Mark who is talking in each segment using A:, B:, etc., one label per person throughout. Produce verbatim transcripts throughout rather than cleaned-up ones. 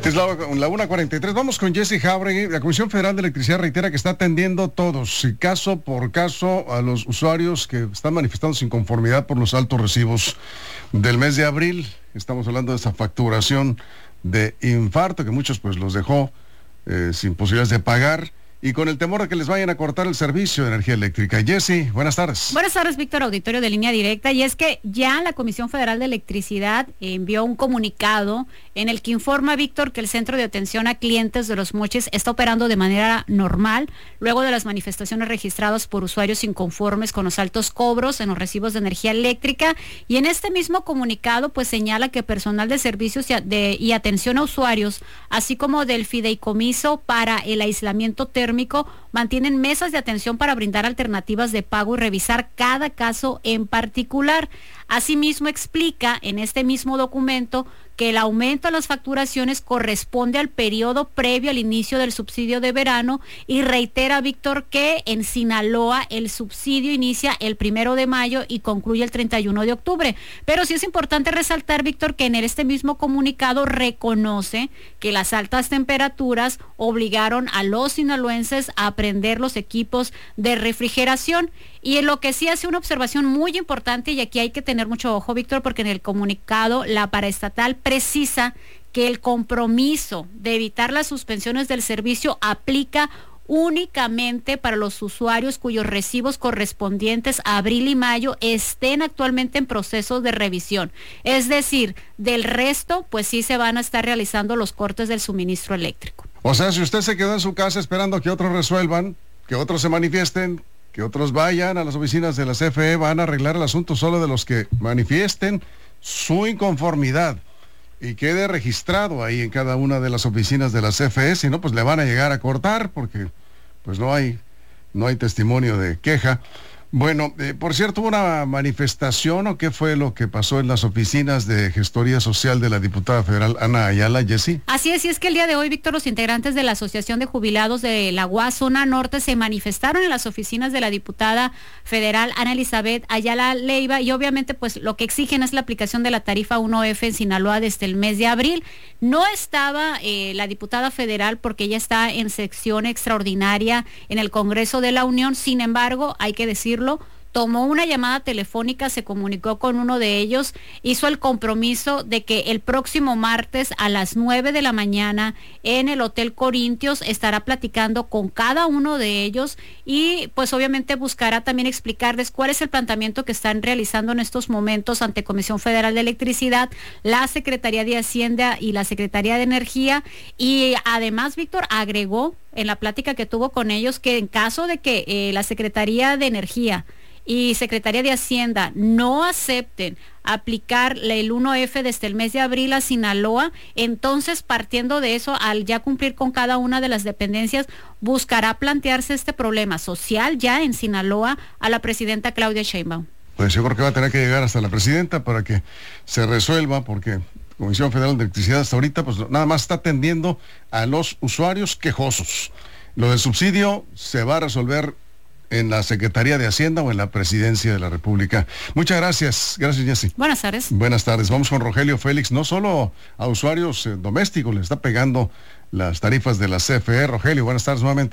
A: Es la, la una cuarenta y tres. Vamos con Jesse Jauregui. La Comisión Federal de Electricidad reitera que está atendiendo todos, caso por caso, a los usuarios que están manifestando su inconformidad por los altos recibos del mes de abril. Estamos hablando de esa facturación de infarto que muchos pues los dejó eh, sin posibilidades de pagar y con el temor de que les vayan a cortar el servicio de energía eléctrica. Jessy, buenas tardes.
B: Buenas tardes, Víctor, auditorio de Línea Directa. Y es que ya la Comisión Federal de Electricidad envió un comunicado en el que informa, Víctor, que el Centro de Atención a Clientes de Los Mochis está operando de manera normal luego de las manifestaciones registradas por usuarios inconformes con los altos cobros en los recibos de energía eléctrica. Y en este mismo comunicado, pues señala que personal de servicios y, a, de, y atención a usuarios, así como del fideicomiso para el aislamiento térmico, mantienen mesas de atención para brindar alternativas de pago y revisar cada caso en particular. Asimismo, explica en este mismo documento que el aumento en las facturaciones corresponde al periodo previo al inicio del subsidio de verano y reitera, Víctor, que en Sinaloa el subsidio inicia el primero de mayo y concluye el treinta y uno de octubre. Pero sí es importante resaltar, Víctor, que en este mismo comunicado reconoce que las altas temperaturas obligaron a los sinaloenses a prender los equipos de refrigeración. Y en lo que sí hace una observación muy importante, y aquí hay que tener mucho ojo, Víctor, porque en el comunicado la paraestatal precisa que el compromiso de evitar las suspensiones del servicio aplica únicamente para los usuarios cuyos recibos correspondientes a abril y mayo estén actualmente en proceso de revisión. Es decir, del resto, pues sí se van a estar realizando los cortes del suministro eléctrico.
A: O sea, si usted se quedó en su casa esperando que otros resuelvan, que otros se manifiesten, que otros vayan a las oficinas de la C F E, van a arreglar el asunto solo de los que manifiesten su inconformidad y quede registrado ahí en cada una de las oficinas de la C F E, si no, pues le van a llegar a cortar porque pues no hay, no hay testimonio de queja. Bueno, eh, por cierto, ¿hubo una manifestación o qué fue lo que pasó en las oficinas de gestoría social de la diputada federal Ana Ayala, Jessy?
B: Así es, y es que el día de hoy, Víctor, los integrantes de la Asociación de Jubilados de la U A Zona Norte se manifestaron en las oficinas de la diputada federal Ana Elizabeth Ayala Leiva y obviamente pues lo que exigen es la aplicación de la tarifa uno F en Sinaloa desde el mes de abril. No estaba eh, la diputada federal porque ella está en sección extraordinaria en el Congreso de la Unión, sin embargo, hay que decirlo, tomó una llamada telefónica, se comunicó con uno de ellos, hizo el compromiso de que el próximo martes a las nueve de la mañana en el Hotel Corintios estará platicando con cada uno de ellos y pues obviamente buscará también explicarles cuál es el planteamiento que están realizando en estos momentos ante Comisión Federal de Electricidad, la Secretaría de Hacienda y la Secretaría de Energía. Y además, Víctor, agregó en la plática que tuvo con ellos que en caso de que eh, la Secretaría de Energía y Secretaría de Hacienda no acepten aplicar el uno F desde el mes de abril a Sinaloa, entonces partiendo de eso, al ya cumplir con cada una de las dependencias, buscará plantearse este problema social ya en Sinaloa a la presidenta Claudia Sheinbaum.
A: Pues yo creo que va a tener que llegar hasta la presidenta para que se resuelva, porque Comisión Federal de Electricidad hasta ahorita pues nada más está atendiendo a los usuarios quejosos. Lo del subsidio se va a resolver en la Secretaría de Hacienda o en la Presidencia de la República. Muchas gracias. Gracias, Jessy.
B: Buenas tardes.
A: Buenas tardes. Vamos con Rogelio Félix. No solo a usuarios eh, domésticos le está pegando las tarifas de la C F E. Rogelio, buenas tardes nuevamente.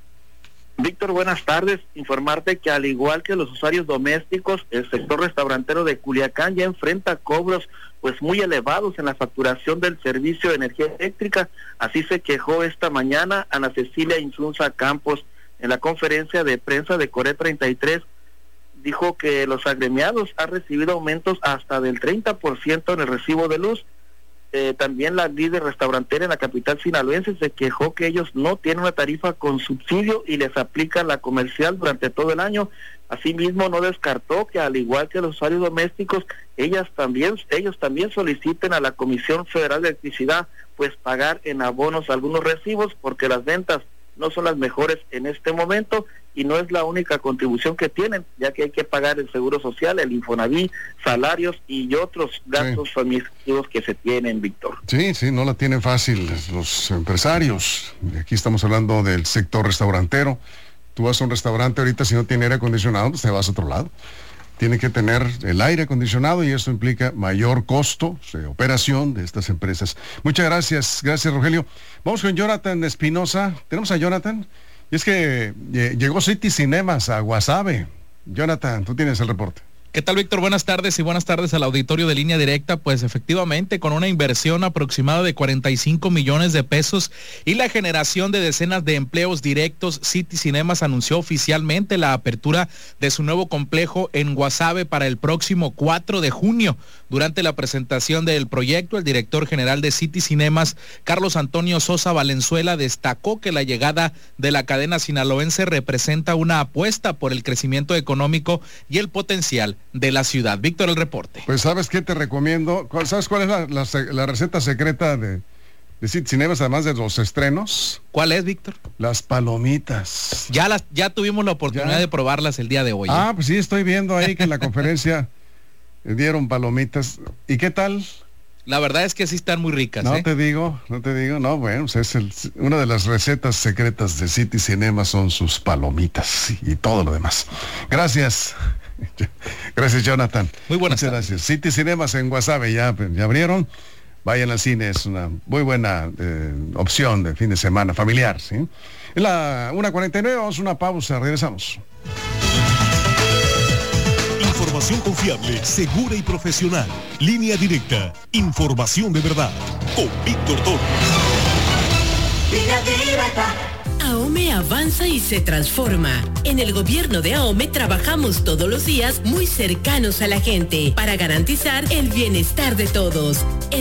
C: Víctor, buenas tardes. Informarte que al igual que los usuarios domésticos, el sector restaurantero de Culiacán ya enfrenta cobros pues muy elevados en la facturación del servicio de energía eléctrica. Así se quejó esta mañana Ana Cecilia Insunza Campos en la conferencia de prensa de Core treinta y tres. Dijo que los agremiados han recibido aumentos hasta del treinta por ciento en el recibo de luz. Eh, también la líder restaurantera en la capital sinaloense se quejó que ellos no tienen una tarifa con subsidio y les aplican la comercial durante todo el año. Asimismo, no descartó que al igual que los usuarios domésticos, ellas también, ellos también soliciten a la Comisión Federal de Electricidad pues pagar en abonos algunos recibos porque las ventas no son las mejores en este momento y no es la única contribución que tienen, ya que hay que pagar el seguro social, el Infonavit, salarios y otros gastos sí. administrativos que se tienen, Víctor.
A: Sí, sí, no la tienen fácil los empresarios. Aquí estamos hablando del sector restaurantero. Tú vas a un restaurante ahorita, si no tiene aire acondicionado, pues te vas a otro lado. tiene que tener el aire acondicionado y esto implica mayor costo de operación de estas empresas. Muchas gracias, gracias Rogelio. Vamos con Jonathan Espinosa. ¿Tenemos a Jonathan? Y es que eh, llegó City Cinemas a Guasave. Jonathan, tú tienes el reporte.
D: ¿Qué tal, Víctor? Buenas tardes y buenas tardes al auditorio de Línea Directa. Pues efectivamente, con una inversión aproximada de cuarenta y cinco millones de pesos y la generación de decenas de empleos directos, City Cinemas anunció oficialmente la apertura de su nuevo complejo en Guasave para el próximo cuatro de junio. Durante la presentación del proyecto, el director general de City Cinemas, Carlos Antonio Sosa Valenzuela, destacó que la llegada de la cadena sinaloense representa una apuesta por el crecimiento económico y el potencial de la ciudad. Víctor, el reporte.
A: Pues ¿sabes qué te recomiendo? ¿Sabes cuál es la, la, la receta secreta de, de City Cinemas, además de los estrenos?
D: ¿Cuál es, Víctor?
A: Las palomitas.
D: Ya las, ya tuvimos la oportunidad ¿Ya? de probarlas el día de hoy.
A: Ah,
D: ¿eh?
A: pues sí, estoy viendo ahí que en la conferencia dieron palomitas. ¿Y qué tal?
D: La verdad es que sí están muy ricas.
A: No
D: ¿eh?
A: te digo, no te digo, no, bueno, pues es el, una de las recetas secretas de City Cinemas son sus palomitas y todo lo demás. Gracias. Gracias, Jonathan.
D: Muy buenas
A: Muchas gracias. City Cinemas en Guasave ya, ya abrieron. Vayan al cine, es una muy buena eh, opción de fin de semana familiar, ¿sí? En la una cuarenta y nueve, vamos a una pausa, regresamos.
E: Información confiable, segura y profesional. Línea Directa. Información de verdad. Con Víctor Torres.
F: Línea Directa. AOME avanza y se transforma. En el gobierno de AOME trabajamos todos los días muy cercanos a la gente para garantizar el bienestar de todos.